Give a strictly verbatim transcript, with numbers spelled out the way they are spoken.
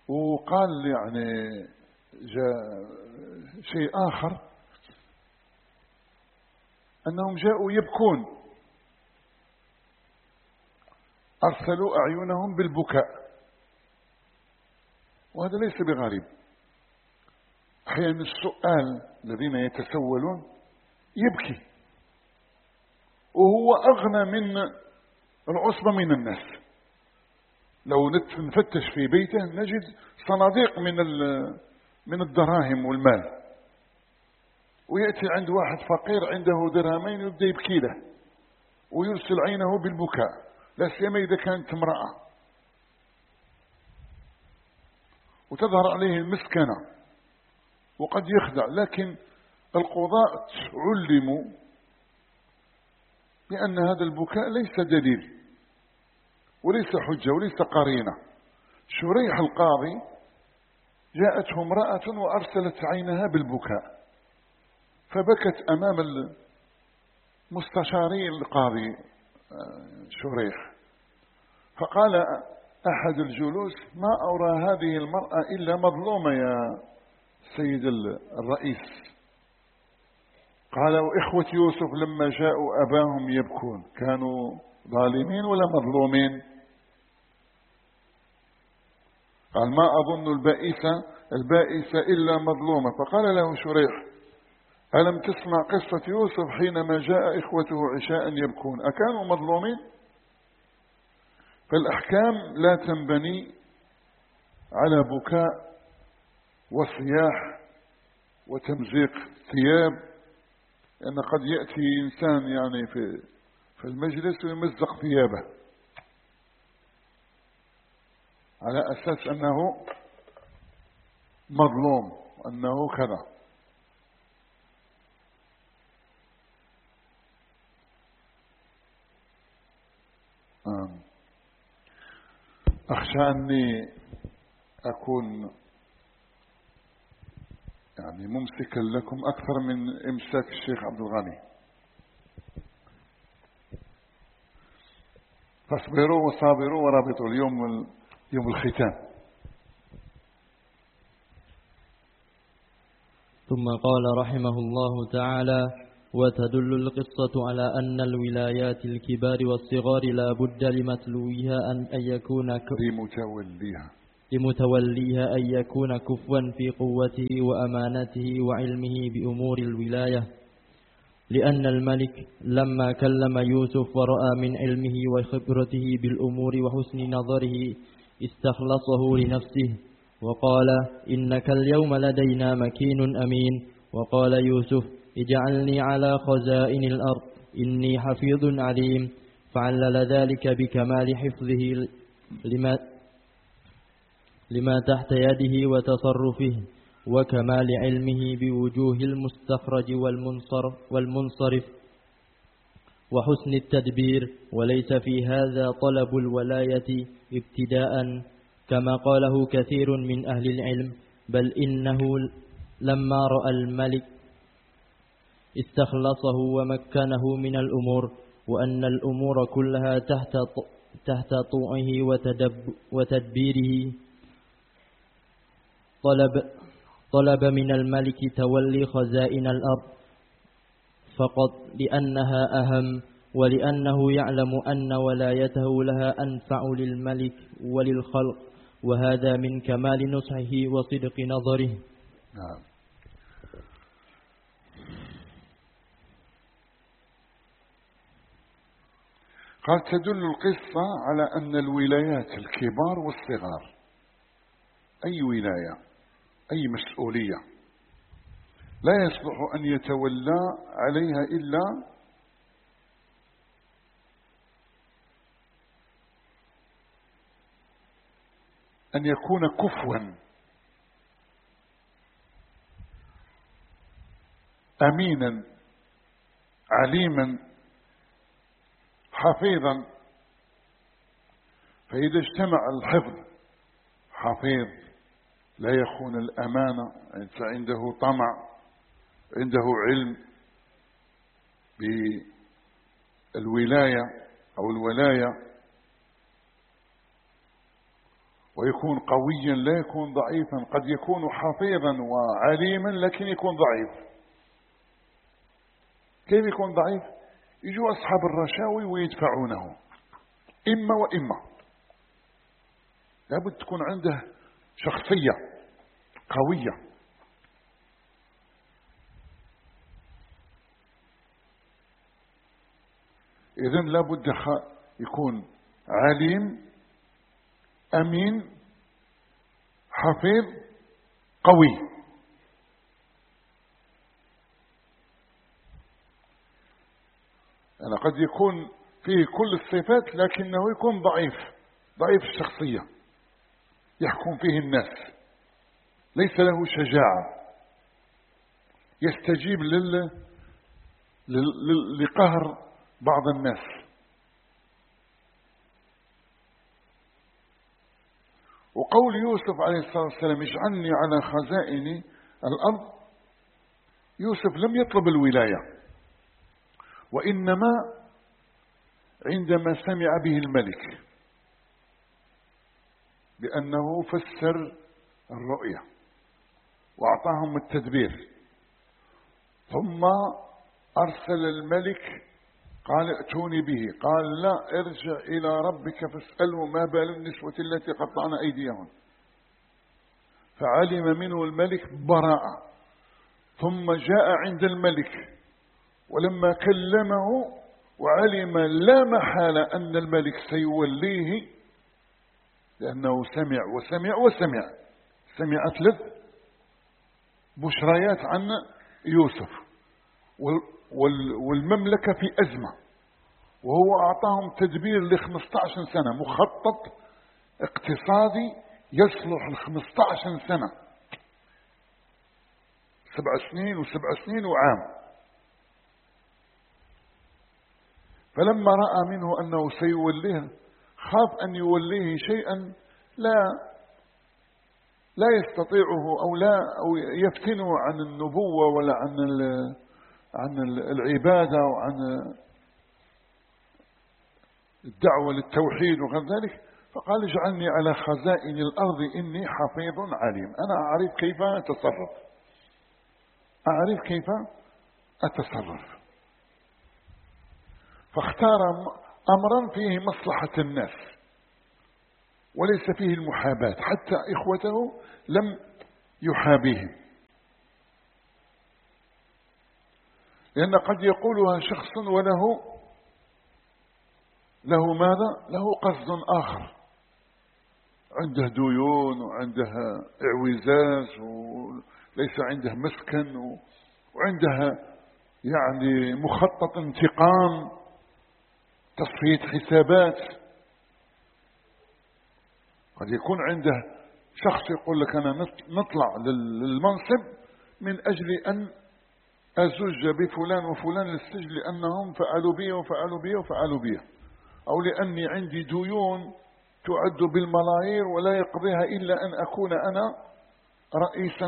وقال يعني جاء شيء آخر أنهم جاءوا يبكون، أرسلوا أعينهم بالبكاء، وهذا ليس بغريب. أحيانا السؤال الذين يتسولون يبكي وهو أغنى من العصبة من الناس. لو نفتش في بيته نجد صناديق من من الدراهم والمال، ويأتي عند واحد فقير عنده درهمين ويبدأ يبكي له ويرسل عينه بالبكاء، لا سيما إذا كانت امرأة وتظهر عليه المسكنة وقد يخدع. لكن القضاة علموا بأن هذا البكاء ليس دليل وليس حجة وليس قرينة. شريح القاضي جاءته امرأة وأرسلت عينها بالبكاء، فبكت أمام المستشاري القاضي شريح، فقال أحد الجلوس: ما أرى هذه المرأة إلا مظلومة يا سيد الرئيس. قال: وإخوة يوسف لما جاءوا أباهم يبكون كانوا ظالمين ولا مظلومين؟ قال: ما أظن البائسة البائسة إلا مظلومة. فقال له شريح: ألم تسمع قصة يوسف حينما جاء إخوته عشاء يبكون أكانوا مظلومين؟ فالأحكام لا تنبني على بكاء وصياح وتمزيق ثياب، لأن قد يأتي إنسان يعني في في المجلس ويمزق ثيابه على أساس أنه مظلوم أنه كذا. أخشى أني أكون يعني ممسكا لكم أكثر من إمساك الشيخ عبد الغني، فاصبروا وصابروا ورابطوا. اليوم يوم الختام. ثم قال رحمه الله تعالى: وتدل القصة على أن الولايات الكبار والصغار لا بد لمتلوها أن يكون لمتوليها لمتوليها أن يكون كفوا في قوته وأمانته وعلمه بأمور الولاية، لأن الملك لما كلم يوسف ورأى من علمه وخبرته بالأمور وحسن نظره استخلصه لنفسه وقال: إنك اليوم لدينا مكين أمين. وقال يوسف: اجعلني على خزائن الأرض إني حفيظ عليم. فعلل ذلك بكمال حفظه لما, لما تحت يده وتصرفه، وكمال علمه بوجوه المستخرج والمنصرف وحسن التدبير، وليس في هذا طلب الولاية ابتداء كما قاله كثير من أهل العلم، بل إنه لما رأى الملك استخلصه ومكنه من الأمور، وأن الأمور كلها تحت تحت طوعه وتدبيره، طلب طلب من الملك تولي خزائن الأرض فقط لأنها أهم، ولأنه يعلم أن ولايته لها أنفع للملك وللخلق، وهذا من كمال نصحه وصدق نظره. نعم. قال: تدل القصة على أن الولايات الكبار والصغار، أي ولاية أي مسؤولية لا يصلح أن يتولى عليها إلا أن يكون كفوا أمينا عليما حفيظا. فإذا اجتمع الحفظ، حفيظ لا يخون الأمانة، عنده طمع، عنده علم بالولاية أو الولاية، ويكون قويا لا يكون ضعيفا، قد يكون حفيظا وعليما لكن يكون ضعيف. كيف يكون ضعيف؟ يجوا أصحاب الرشاوي ويدفعونه إما وإما. لابد تكون عنده شخصية قوية. إذن لابد يكون عليم أمين حفيظ قوي. أنا قد يكون فيه كل الصفات لكنه يكون ضعيف، ضعيف الشخصية، يحكم فيه الناس، ليس له شجاعة، يستجيب لل... لل... لقهر بعض الناس. وقول يوسف عليه الصلاة والسلام اجعلني على خزائن الأرض، يوسف لم يطلب الولاية، وإنما عندما سمع به الملك بأنه فسر الرؤيا وأعطاهم التدبير، ثم أرسل الملك قال ائتوني به، قال لا ارجع إلى ربك فاسأله ما بال النسوة التي قطعن أيديهن، فعلم منه الملك براءة. ثم جاء عند الملك ولما كلمه وعلم لا محالة أن الملك سيوليه، لأنه سمع وسمع وسمع، سمع ثلاث بشريات عن يوسف، والمملكة في أزمة، وهو أعطاهم تدبير ل خمسة عشر سنة، مخطط اقتصادي يصلح ل خمسة عشر سنة، سبع سنين وسبع سنين وعام. فلما رأى منه أنه سيوليه خاف أن يوليه شيئا لا لا يستطيعه أو لا أو يفتنه عن النبوة ولا عن عن العبادة وعن الدعوة للتوحيد وغير ذلك. فقال اجعلني على خزائن الأرض إني حفيظ عليم، أنا أعرف كيف أتصرف، أعرف كيف أتصرف. فاختار أمرا فيه مصلحة الناس وليس فيه المحاباة، حتى إخوته لم يحابيهم، لأن قد يقولها شخص وله له ماذا؟ له قصد آخر، عنده ديون وعنده اعوزاز وليس عنده مسكن وعنده يعني مخطط انتقام، تصفية حسابات. قد يكون عنده شخص يقول لك أنا نطلع للمنصب من أجل أن أزج بفلان وفلان للسجن لأنهم فعلوا بي وفعلوا بي وفعلوا بي، أو لأني عندي ديون تعد بالملايير ولا يقضيها إلا أن أكون أنا رئيسا